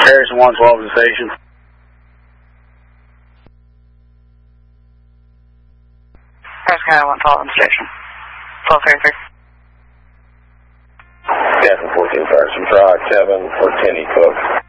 Harrison 112 to the station. Harrison County 112 on the station. 1233. Captain 14 Carson, try Kevin for Kenny Cook.